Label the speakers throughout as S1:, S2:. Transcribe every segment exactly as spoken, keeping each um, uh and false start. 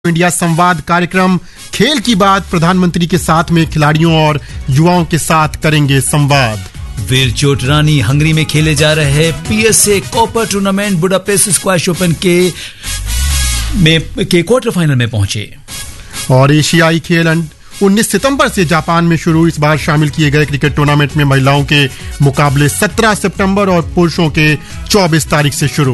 S1: India संवाद कार्यक्रम खेल की बात प्रधानमंत्री के साथ में खिलाड़ियों और युवाओं के साथ करेंगे संवाद।
S2: वीर चोटरानी हंगरी में खेले जा रहे PSA copper tournament Budapest squash open के में के क्वार्टर फाइनल में पहुंचे।
S1: और एशियाई खेल उन्नीस सितंबर से जापान में शुरू। इस बार शामिल किए गए क्रिकेट टूर्नामेंट में महिलाओं के मुकाबले सत्रह सितंबर और पुरुषों के चौबीस तारीख से शुरू।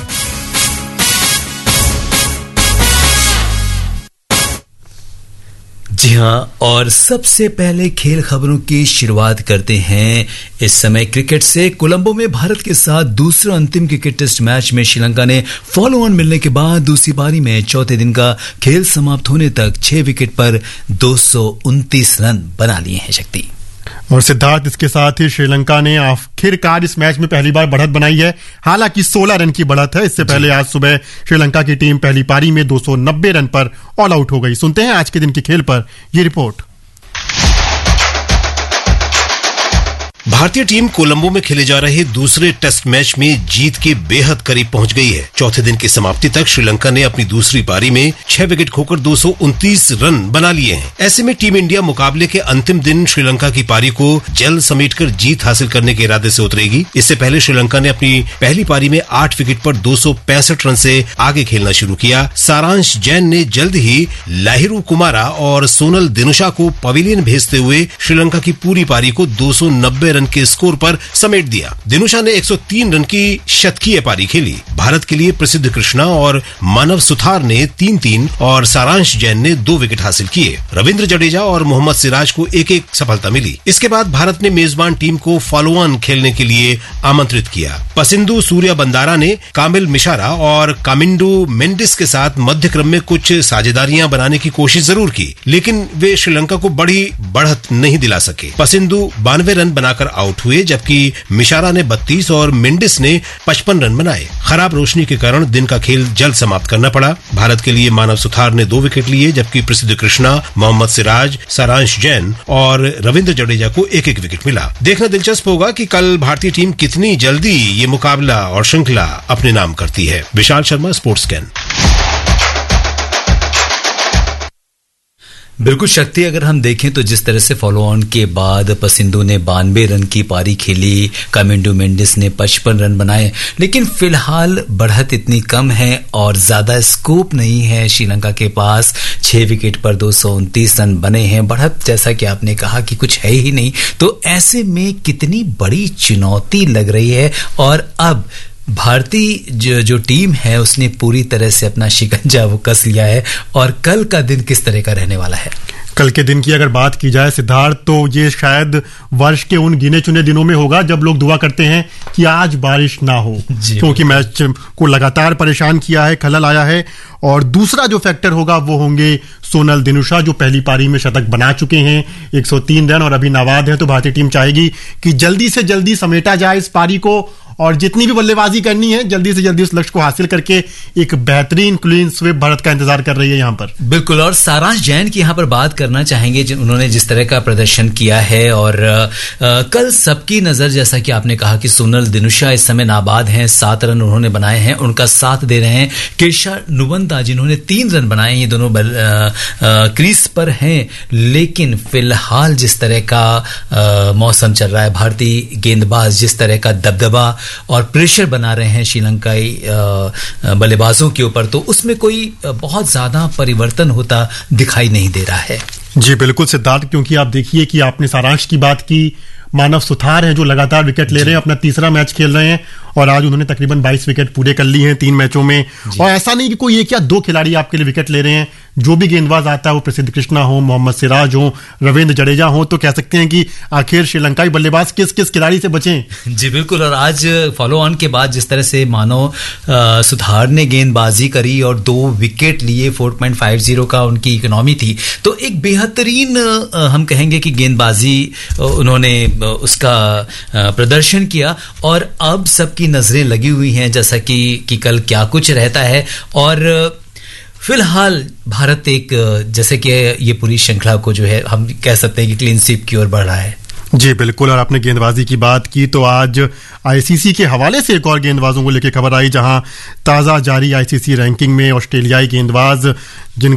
S2: जी हाँ, और सबसे पहले खेल खबरों की शुरुआत करते हैं इस समय क्रिकेट से। कोलंबो में भारत के साथ दूसरा अंतिम क्रिकेट टेस्ट मैच में श्रीलंका ने फॉलो ऑन मिलने के बाद दूसरी पारी में चौथे दिन का खेल समाप्त होने तक छह विकेट पर दो सौ उनतीस रन बना लिए हैं। शक्ति
S1: और सिद्धार्थ, इसके साथ ही श्रीलंका ने आखिरकार इस मैच में पहली बार बढ़त बनाई है। हालांकि सोलह रन की बढ़त है। इससे पहले आज सुबह श्रीलंका की टीम पहली पारी में दो सौ नब्बे रन पर ऑल आउट हो गई। सुनते हैं आज के दिन के खेल पर ये रिपोर्ट।
S3: भारतीय टीम कोलंबो में खेले जा रहे दूसरे टेस्ट मैच में जीत के बेहद करीब पहुंच गई है। चौथे दिन की समाप्ति तक श्रीलंका ने अपनी दूसरी पारी में छह विकेट खोकर दो सौ उनतीस रन बना लिए हैं। ऐसे में टीम इंडिया मुकाबले के अंतिम दिन श्रीलंका की पारी को जल्द समेटकर जीत हासिल करने के इरादे से उतरेगी। इससे पहले श्रीलंका ने अपनी पहली पारी में आठ विकेट पर दो सौ पैंसठ रन से आगे खेलना शुरू किया। सारांश जैन ने जल्द ही लाहिरू कुमारा और सोनल दिनुशा को पवेलियन भेजते हुए श्रीलंका की पूरी पारी को दो सौ नब्बे रन के स्कोर पर समेट दिया। दिनुशा ने एक सौ तीन रन की शतकीय पारी खेली। भारत के लिए प्रसिद्ध कृष्णा और मानव सुथार ने तीन तीन और सारांश जैन ने दो विकेट हासिल किए। रविंद्र जडेजा और मोहम्मद सिराज को एक एक सफलता मिली। इसके बाद भारत ने मेजबान टीम को फॉलो ऑन खेलने के लिए आमंत्रित किया। पसिंदु सूर्या बंदारा ने कामिल मिशारा और कामिंडू मेंडिस के साथ मध्य क्रम में कुछ साझेदारियां बनाने की कोशिश जरूर की, लेकिन वे श्रीलंका को बड़ी बढ़त नहीं दिला सके। पसिंदु बानवे रन बनाकर आउट हुए, जबकि मिशारा ने बत्तीस और मेंडिस ने पचपन रन बनाए। खराब रोशनी के कारण दिन का खेल जल्द समाप्त करना पड़ा। भारत के लिए मानव सुथार ने दो विकेट लिए, जबकि प्रसिद्ध कृष्णा, मोहम्मद सिराज, सारांश जैन और रविंद्र जडेजा को एक एक विकेट मिला। देखना दिलचस्प होगा कि कल भारतीय टीम कितनी जल्दी ये मुकाबला और श्रृंखला अपने नाम करती है। Vishal Sharma, sports scan.
S2: बिल्कुल शक्ति, अगर हम देखें तो जिस तरह से फॉलो ऑन के बाद पसिंदु ने बानवे रन की पारी खेली, कामिंडू मेंडिस ने पचपन रन बनाए, लेकिन फिलहाल बढ़त इतनी कम है और ज्यादा स्कोप नहीं है श्रीलंका के पास। छह विकेट पर दो सौ उनतीस रन बने हैं। बढ़त जैसा कि आपने कहा कि कुछ है ही नहीं, तो ऐसे में कितनी बड़ी चुनौती लग रही है। और अब भारतीय जो, जो टीम है उसने पूरी तरह से अपना शिकंजा वो कस लिया है। और कल का दिन किस तरह का रहने वाला है?
S1: कल के दिन की अगर बात की जाए सिद्धार्थ, तो ये शायद वर्ष के उन गिने चुने दिनों में होगा जब लोग दुआ करते हैं कि आज बारिश ना हो, क्योंकि मैच को लगातार परेशान किया है, खलल आया है। और दूसरा जो फैक्टर होगा वो होंगे सोनल दिनुशा, जो पहली पारी में शतक बना चुके हैं, एक सौ तीन रन और अभी नाबाद है। तो भारतीय टीम चाहेगी कि जल्दी से जल्दी समेटा जाए इस पारी को और जितनी भी बल्लेबाजी करनी है जल्दी से जल्दी उस लक्ष्य को हासिल करके एक बेहतरीन क्लीन स्वीप भारत का इंतजार कर रही है यहाँ पर।
S2: बिल्कुल, और सारांश जैन की यहाँ पर बात करना चाहेंगे, उन्होंने जिस तरह का प्रदर्शन किया है। और आ, कल सबकी नजर, जैसा कि आपने कहा कि सोनल दिनुशा इस समय नाबाद हैं, सात रन उन्होंने बनाए हैं, उनका साथ दे रहे हैं केशा नुबंदा जिन्होंने तीन रन बनाए। ये दोनों क्रीज पर हैं, लेकिन फिलहाल जिस तरह का आ, मौसम चल रहा है, भारतीय गेंदबाज जिस तरह का दबदबा और प्रेशर बना रहे हैं श्रीलंकाई बल्लेबाजों के ऊपर, तो उसमें कोई बहुत ज्यादा परिवर्तन होता दिखाई नहीं दे रहा है।
S1: जी बिल्कुल सिद्धार्थ, क्योंकि आप देखिए कि आपने सारांश की बात की, मानव सुथार हैं जो लगातार विकेट ले रहे हैं, अपना तीसरा मैच खेल रहे हैं और आज उन्होंने तकरीबन बाईस विकेट पूरे कर ली हैं तीन मैचों में। और ऐसा नहीं कि कोई एक या दो खिलाड़ी आपके लिए विकेट ले रहे हैं, जो भी गेंदबाज आता है वो प्रसिद्ध कृष्णा हो, मोहम्मद सिराज हो, रविंद्र जडेजा हो, तो कह सकते हैं कि आखिर श्रीलंकाई बल्लेबाज किस किस खिलाड़ी से बचें।
S2: जी बिल्कुल, और आज फॉलो ऑन के बाद जिस तरह से मानव सुथार ने गेंदबाजी करी और दो विकेट लिए, चार पॉइंट पाँच शून्य का उनकी इकोनॉमी थी, तो एक बेहतरीन हम कहेंगे कि गेंदबाजी उन्होंने उसका प्रदर्शन किया। और अब सबकी नजरें लगी हुई हैं जैसा कि कि कल क्या कुछ रहता है। और फिलहाल भारत एक जैसे कि ये पूरी श्रृंखला को जो है हम कह सकते हैं कि क्लीन स्वीप की ओर बढ़ रहा है।
S1: जी बिल्कुल, और आपने गेंदबाजी की बात की तो आज आईसीसी के हवाले से एक और गेंदबाजों को लेकर खबर आई, जहां ताज़ा जारी आईसीसी रैंकिंग में ऑस्ट्रेलियाई गेंदबाज जिन